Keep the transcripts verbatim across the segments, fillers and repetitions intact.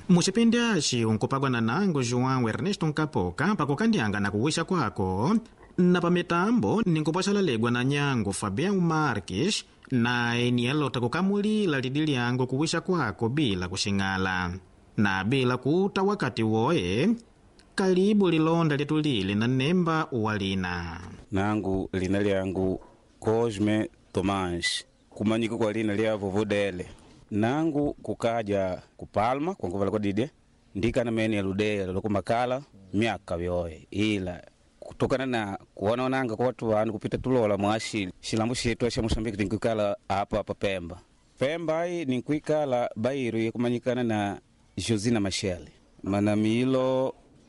muchipindi aci unkupagwa na nango João Ernesto Nkapoka pakukandyanga na kuwisha kwako na pamitambo ninkupwaxalalegwa na nyango Fabião Marques na enielota kukamulila lidi lyango kuwisha kwako bila kuxing'ala na bila kuta wakati woye kalibu lilonda letu lili na nemba walina nangu lina lyangu Cosme Tomás kumanyika kwa lina lya Vovodele nangu kukaja kupalma kwa nguvala kwa dide ndika na meni ya ludea loko makala miaka vyoye ila kutokana na kuona onanga kwa watu wanu kupita tulola mwashi shilambu shetu asha Mosambiki tinkuikala hapa hapa Pemba Pemba hii ninkuikala Bairu ya kumanyikana na Josina Machele mana milo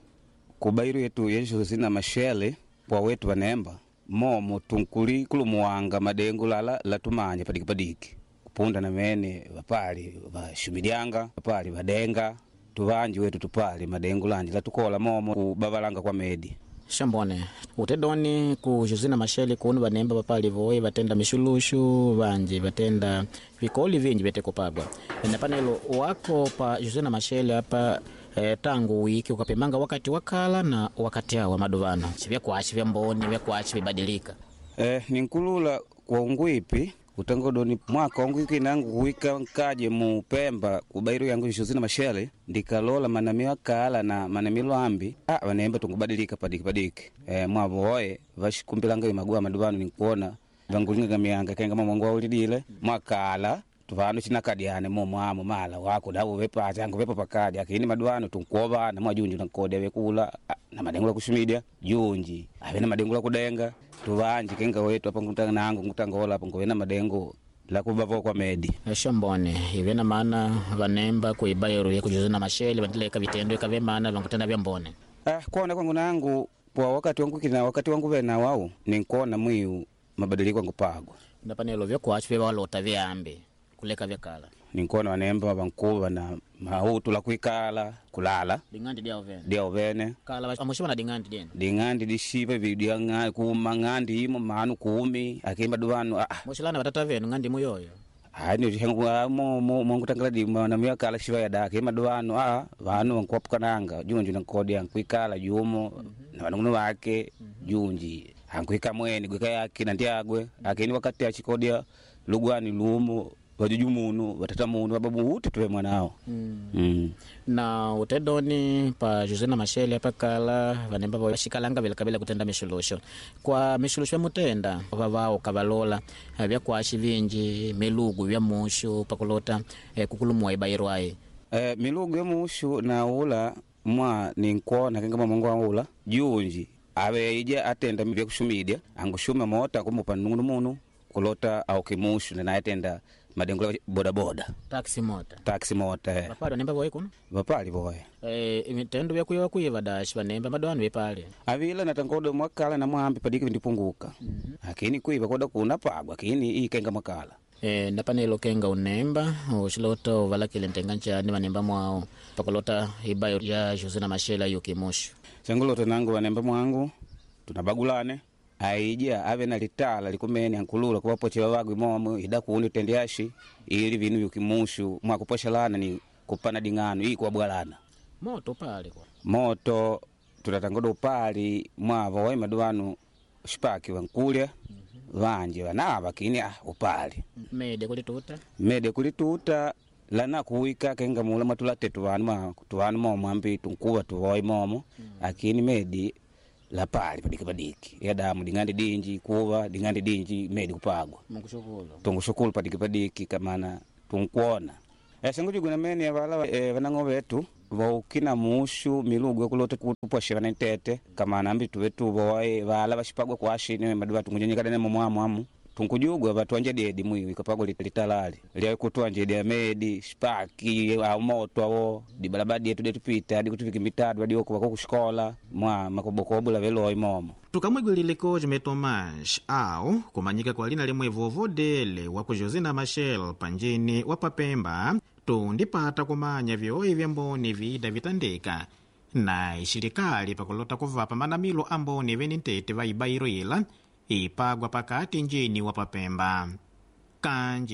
kubairu yetu ya Josina Machele kwa wetu wanemba momo tunkuli kulumuwanga madengu lala latumanya padiki padiki kupunda na mene wapali washumidianga wapali wadenga tuvanji wetu tupali madengu lanji latukola momo kubavalanga kwa medi Shambone utedoni ku Josina Machele kunu banemba bapali voye batenda mishulushu vanji batenda vikoli vinji bete kupagwa na panelo wako pa Josina Machele hapa eh, tangu wiki ukapemanga wakati wakala na wakati wa maduvano chivya kuachi vya mboni vya kuachi vibadilika eh ninkulula kwa ungwipi utangodoni mwaka ungwiki nangu kuwika nkaje mu Pemba kubairu yangu Josina Machele ndikalola manamiwa kala na manamilo ambi ah wanemba tungubadilika padiki padiki eh mwavo oye vashikumbilanga imagua maduvano nikuona vangulinga mianga kenga mwangu ulidile mwakala tuvano china kadiane momo amo mala wako dawo vepa yangu vepa pakadi akini maduvano tunkuova na mwajunji na kode vekula na madengo la kushumidia junji avena madengo la kudenga tuvanji kenga wetu hapa ngutanga nangu ngutanga hola hapa ngwena madengo la kubavo kwa medi Shambone ivena maana vanemba kuibairu ya Josina Machele vandileka vitendo ikave maana vankutenda vya mbone ah kuona kwangu nangu kwa wakati wangu kina wakati wangu vena wao ninkona mwiu mabadiliko yangu pagwa na panelo vya kuachi vya walota vya ambi kuleka vya kala ninkona wanemba vankuva na mahutu la kuikala kulala dingandi dia ovene dia ovene kala amushiba na dingandi dena dingandi dishiba vidia nga kumangandi imo manu kumi akimba duvano ah mushilana batata venu ngandi muyoyo hani ujengu mo mo mongu tangala di na miya kala shiba ya dake maduvano ah vanu wankuapuka nanga junju na kodi yankuikala jumo mm -hmm. na wanungu wake mm -hmm. junji hankuika mweni gweka yake na ndiagwe akini wakati ya chikodia lugwani lumo wajuju munu watata munu wababu uti tuwe mwanao mm. Mm. na utedoni pa Josina Machele hapa kala vanemba washikalanga vile kabila kutenda mishulusho kwa mishulusho mutenda vavao kabalola vya kuashi vinji milugu vya mushu pakulota eh, kukulumwa ibairwae eh, milugu ya mushu na ula mwa ninkuona kenga mamungu wa ula junji awe ije atenda vya kushumidia angushuma mota kumupa nungu munu kulota au kimushu na naetenda madengo boda boda taxi mota taxi mota eh bapali nemba boye kuno bapali boye eh imitendo vya kuyiwa kuyiva dash banemba madwano bepale avila natangodo mwakala na mwambi padiki ndipunguka mm -hmm. akini kuiva koda kuna pagwa akini ikenga makala eh napanelo kenga unemba ushilota valakile ntengancha ni manemba mwao pakolota ibayo ya Josina Machele yukimushu sangolota nangu wanemba mwangu tunabagulane aija ave na litala likumeni ankulula kuwapoche wawagwi momo ida kuuni tendiashi ili vinu yukimushu mwakuposha lana ni kupana dingano hii kwa bwalana moto pale kwa moto tutatangodo pali mwavo wa maduano shipaki wankulya mm -hmm. vanje wanava kini ah upali mede kulituta mede kulituta lana kuwika kenga mula matulate tuwanu tuwanu momo ambi tunkuwa tuwoi momo mm -hmm. akini medi la pali padiki padiki ya damu dingandi dinji kuva dingandi dinji medi kupagwa mungushukulu tungushukulu padiki padiki kamana tunkuona esenguju guna meni avala e, vanango vetu vaukina mushu milugu yakulota kuposhe vanentete kamana ambi tuvetu voe vala vashipagwa kwashi ne maduva tungujenyekada ne momwamu amu tunkujugwa vatuanje dedi mwi ikapagwa litalali lya kutuanje de medi spaki au moto awo di balabadi yetu detu pita hadi kutufika mitadu hadi huko wako kushikola mwa makobokobo la velo imomo tukamwigwilile Cosme Tomás au kumanyika kwa lina limwe Vovodele wa Josina Machele panjini wa Papemba tundipata kumanya vyoyi vya mboni vida vitandika na ishirikali pakulota kuvapa manamilo amboni venintete vaibairila ipagwa pakati njini wa Papemba kanji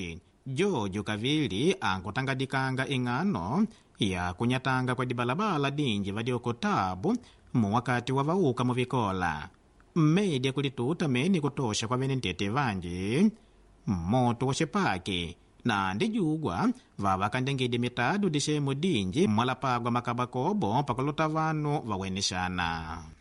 jojo kavili ankutangadikanga ing'ano ya kunyatanga kwa dibalabala dinji vadioko tabu mu wakati wa vauka muvikola mmedi kulituta meni kutosha kwa vene ntete vanji moto wa shepaki na ndijugwa vavakandengede mitadu dishemu dinji mwalapagwa makabakobo pakulota vanu vaweneshana.